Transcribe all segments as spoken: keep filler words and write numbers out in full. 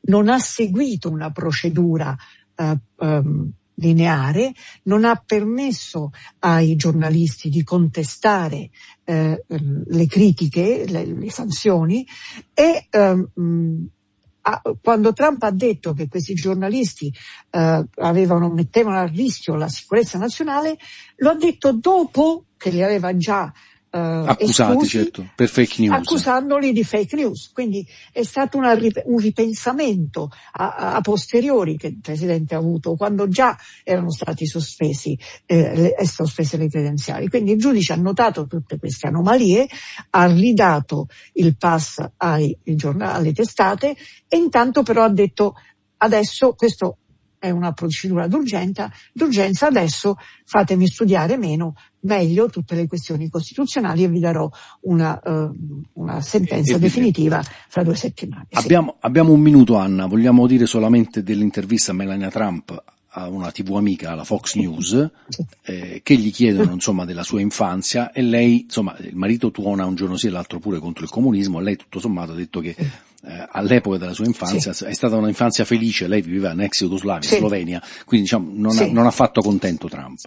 non ha seguito una procedura eh, um, lineare, non ha permesso ai giornalisti di contestare eh, le critiche, le, le sanzioni e um, a, quando Trump ha detto che questi giornalisti eh, avevano, mettevano a rischio la sicurezza nazionale, lo ha detto dopo che li aveva già Uh, accusati, esclusi, certo, per fake news, accusandoli di fake news. Quindi è stato una, un ripensamento a, a posteriori che il Presidente ha avuto quando già erano stati sospesi eh, le, sospese le credenziali. Quindi il giudice ha notato tutte queste anomalie, ha ridato il pass ai giornali, alle testate, e intanto però ha detto adesso questo è una procedura d'urgenza, d'urgenza adesso fatemi studiare meno, meglio tutte le questioni costituzionali e vi darò una, uh, una sentenza e, definitiva fra due settimane. Abbiamo, sì. abbiamo un minuto, Anna, vogliamo dire solamente dell'intervista a Melania Trump a una tivù amica, alla Fox News, eh, che gli chiedono insomma della sua infanzia, e lei, insomma, il marito tuona un giorno sì e l'altro pure contro il comunismo, e lei tutto sommato ha detto che eh, all'epoca della sua infanzia sì. è stata un'infanzia felice, lei viveva in ex Jugoslavia, sì. Slovenia, quindi diciamo non, sì. ha, non ha fatto contento Trump.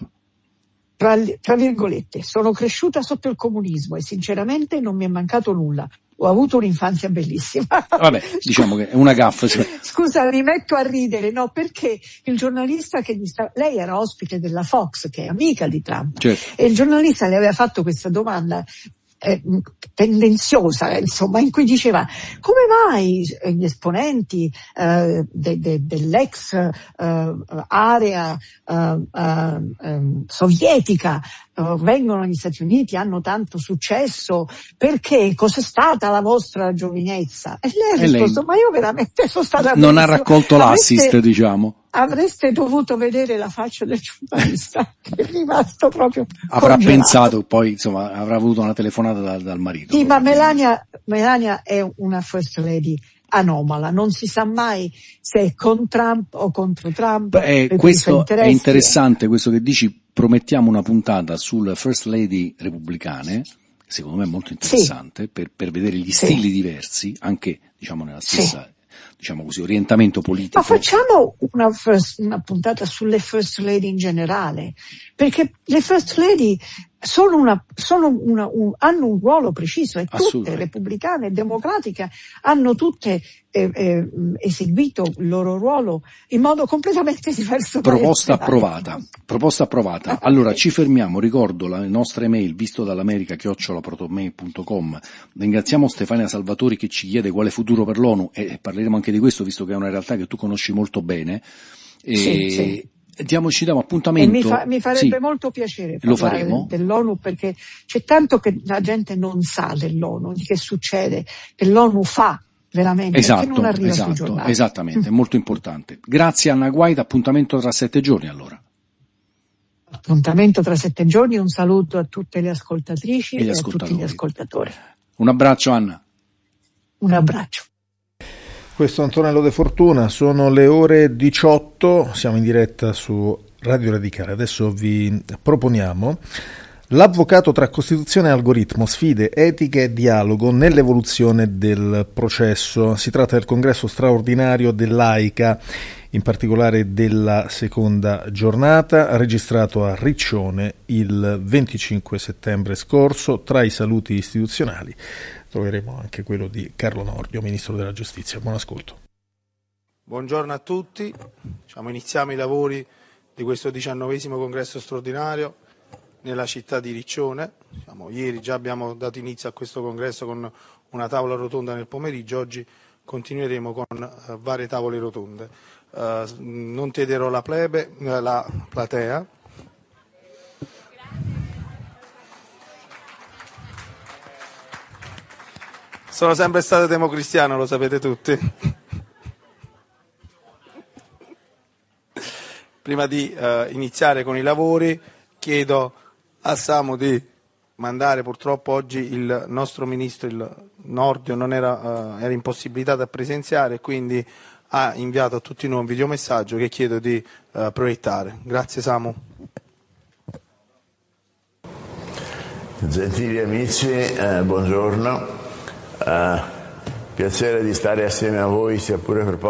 Tra, tra virgolette, sono cresciuta sotto il comunismo e sinceramente non mi è mancato nulla. Ho avuto un'infanzia bellissima. Vabbè, diciamo che è una gaffa. Scusa, mi metto a ridere, no, perché il giornalista che gli sta, lei era ospite della Fox, che è amica di Trump, certo. E il giornalista le aveva fatto questa domanda eh, tendenziosa, insomma, in cui diceva come mai gli esponenti eh, de, de, dell'ex eh, area eh, eh, sovietica eh, vengono negli Stati Uniti, hanno tanto successo, perché cos'è stata la vostra giovinezza? E lei ha risposto, lei... ma io veramente sono stata non ha raccolto avreste, l'assist, diciamo. Avreste dovuto vedere la faccia del giornalista, che è rimasto proprio avrà congelato. Pensato, poi insomma avrà avuto una telefonata dal, dal marito. Sì, ma Melania, Melania è una first lady anomala, non si sa mai se è con Trump o contro Trump. Eh, questo è interessante, questo che dici. Promettiamo una puntata sulle first lady repubblicane, secondo me è molto interessante, sì. per, per vedere gli stili sì. diversi, anche diciamo nella stessa sì. diciamo così, orientamento politico. Ma facciamo una, first, una puntata sulle first lady in generale, perché le first lady sono una, sono una, un, hanno un ruolo preciso, e tutte, repubblicane e democratiche, hanno tutte eh, eh, eseguito il loro ruolo in modo completamente diverso. Proposta approvata, proposta approvata. Allora ci fermiamo, ricordo la nostra email, visto dall'America chiocciola protonmail punto com. Ringraziamo Stefania Salvatori che ci chiede quale futuro per l'ONU, e parleremo anche di questo visto che è una realtà che tu conosci molto bene. E sì, sì. Diamo, ci diamo appuntamento. E mi, fa, mi farebbe sì. molto piacere Lo parlare faremo. dell'ONU, perché c'è tanto che la gente non sa dell'ONU, di che succede, che l'ONU fa veramente, esatto, che non arriva esatto, sui giornali. Esattamente, è molto importante. Grazie Anna Guaita, appuntamento tra sette giorni allora. Appuntamento tra sette giorni, un saluto a tutte le ascoltatrici e, e a tutti gli ascoltatori. Un abbraccio Anna. Un abbraccio. Questo è Antonello De Fortuna, sono le ore diciotto, siamo in diretta su Radio Radicale. Adesso vi proponiamo l'avvocato tra Costituzione e algoritmo, sfide, etica e dialogo nell'evoluzione del processo. Si tratta del congresso straordinario dell'AICA, in particolare della seconda giornata, registrato a Riccione il venticinque settembre scorso. Tra i saluti istituzionali troveremo anche quello di Carlo Nordio, Ministro della Giustizia. Buon ascolto. Buongiorno a tutti, diciamo, iniziamo i lavori di questo diciannovesimo congresso straordinario nella città di Riccione. Diciamo, ieri già abbiamo dato inizio a questo congresso con una tavola rotonda nel pomeriggio, oggi continueremo con uh, varie tavole rotonde. Uh, non chiederò la plebe, uh, la platea. Sono sempre stato democristiano, lo sapete tutti. Prima di uh, iniziare con i lavori chiedo a Samu di mandare, purtroppo oggi il nostro ministro, il Nordio, non era, uh, era impossibilitato a presenziare, quindi ha inviato a tutti noi un videomessaggio che chiedo di uh, proiettare. Grazie Samu. Gentili amici, eh, buongiorno. Uh, piacere di stare assieme a voi, sia pure per poco.